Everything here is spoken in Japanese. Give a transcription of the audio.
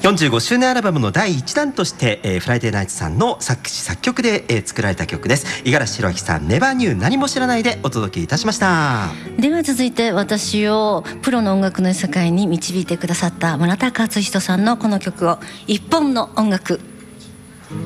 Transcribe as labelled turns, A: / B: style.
A: 45周年アルバムの第1弾として、フライデーナイツさんの作詞作曲で、作られた曲です。五十嵐弘明さん、ネバーニュー何も知らないでお届けいたしました。
B: では続いて、私をプロの音楽の世界に導いてくださった村田勝人さんのこの曲を、一本の音楽